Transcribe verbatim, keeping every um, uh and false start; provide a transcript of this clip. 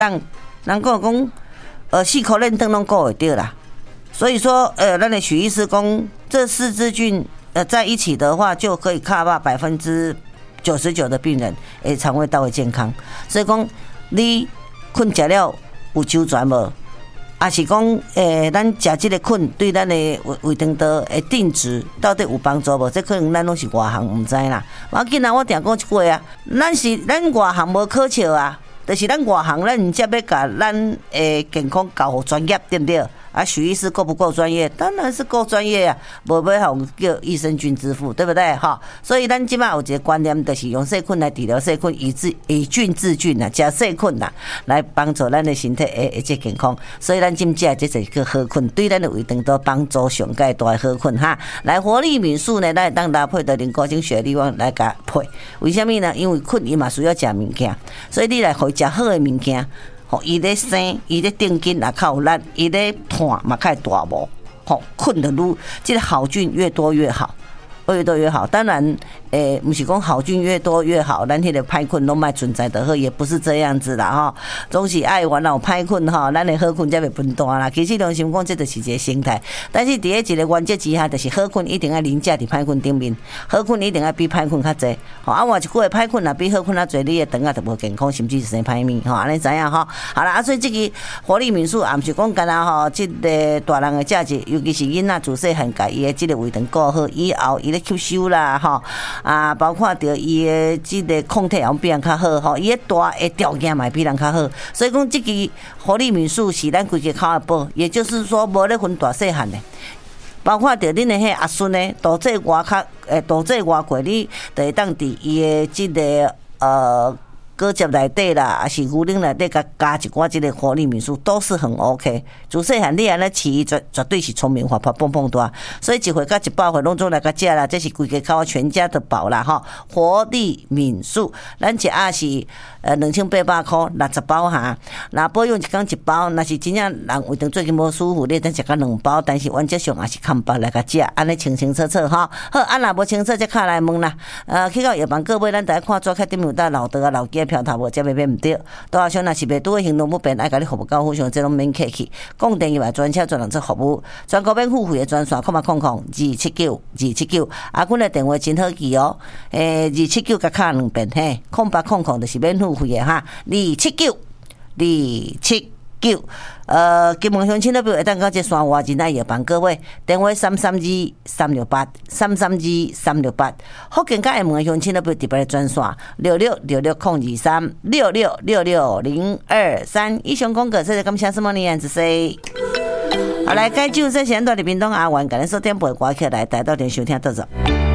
人人讲讲，呃，四颗链灯拢顾会到啦。所以说，呃，咱的许医师讲，这四支菌呃在一起的话，就可以卡把百分之九十九的病人诶肠胃道的健康。所以讲，你困食了有周全无？也是讲，诶，咱食这个菌对咱的胃胃肠道的定值到底有帮助无？这可能咱拢是外行唔知啦。我紧啊，我定讲一句啊，咱是咱外行无可笑啊，就是咱外行，咱唔则要甲咱诶健康交互专业，对不对？啊，许医师够不够专业？当然是够专业啊，无要互叫益生菌之父，对不对？哈，所以咱即摆有一个观念，就是用细菌来治疗细菌，以治以菌治菌呐，食细菌呐，来帮助咱的身体诶诶这健康。所以咱今食这是个好菌，对咱的胃肠道帮助上介大的好菌哈。来，活力敏素呢，咱会当搭配着零高精血力旺来甲配。为什么呢？因为菌伊嘛需要食物件，所以你来互伊食好的物件。吼，伊咧生，伊咧定根也较有力，伊咧炭嘛较大无，吼，菌的愈，这个好菌越多越好，越多越好。当然，诶、欸，不是讲好菌越多越好，咱迄个歹菌拢莫存在的好，也不是这样子啦吼。总是爱玩闹歹菌吼，咱的好菌才袂分大啦。其实良心讲，这就是一个生态。但是伫咧一个原则之下，就是好菌一定要凌驾伫歹菌顶面，好菌一定要比歹菌较济。吼，啊，换一句话，歹菌若比好菌较济，你的肠啊就无健康，甚至是生歹物吼，安尼知影吼。好啦，啊，所以这个活力敏素也毋是讲干那吼，这个大人的价值，尤其是囡仔自细汉甲伊的这个胃肠顾好，以后伊咧吸收啦吼。啊，包括着伊的即个抗体也比人较好吼，伊的大的条件嘛比人较好，所以讲即个活力敏素是咱规个口的宝，也就是说无咧分大细汉的，包括着恁的迄阿孙呢，大这外较诶，大这外过你就会当伫伊的即个呃。果汁内底啦，还是牛奶内底，甲加一寡即个活力敏素，都是很 OK。自细汉你安尼饲，绝绝对是聪明活泼蹦蹦大，所以一回甲一百回拢总来甲食啦，这是规个靠全家的宝啦吼。活力敏素，咱一盒是呃两千八百块，六十包哈。那保养一工一包，那是真正人胃肠最近无舒服，你等食个两包，但是原则上也是看包来甲食，安尼清清楚楚吼。好，啊若无清楚，则敲来问啦。呃，去到药房购买，咱第一看做开顶有搭老道啊、老鸡。票头无，则袂变毋对。大学生若是袂拄个行动不便，爱甲你服务到好上，这拢免客气。讲电话专车专人做服务，全国免付费的专线，空八空空二七九二七九。啊，阮的电话真好记哦，诶，二七九甲卡两遍嘿，空八空空就是免付费的哈，二七九二七。九，呃，金门乡亲那边会当到这山外真爱药房各位，电话三三二三六八三三二三六八，福建甲厦门乡亲那边特别的专线六六六六空二三六六六六零二三。以上讲过，谢谢感谢什么呢？子 C。好来，该就这先到的屏东阿元，感谢收听播歌曲来带到点收听到这。